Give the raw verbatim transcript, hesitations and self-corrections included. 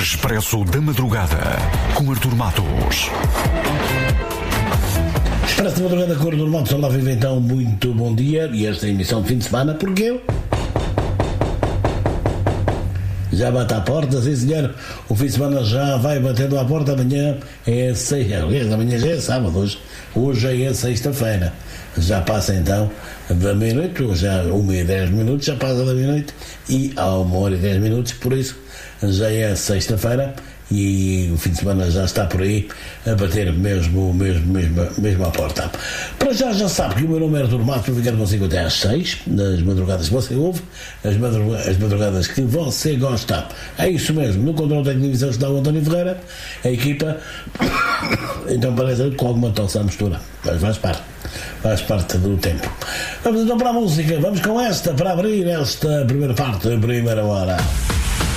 Expresso da Madrugada, com Artur Matos. Expresso da Madrugada com Artur Matos. Olá, viva então, muito bom dia. E esta é a emissão de fim de semana, porque eu já bate à porta, sim senhor. O fim de semana já vai batendo à porta. Amanhã é sexta, amanhã já é sábado, hoje, hoje é sexta-feira. Já passa então da meia-noite, já uma e dez minutos, já passa da meia-noite e há uma hora e dez minutos, por isso já é sexta-feira e o fim de semana já está por aí a bater mesmo, mesmo, mesmo, mesmo à porta. Para já já sabe que o meu nome é Artur Matos, vou ficar consigo até às seis, nas madrugadas que você ouve, as madrugadas, as madrugadas que você gosta. É isso mesmo, no controle técnico de divisão está o António Ferreira, a equipa, então parece com alguma tosse à mistura, mas faz parte, faz parte do tempo. Vamos então para a música, vamos com esta, para abrir esta primeira parte, a primeira hora.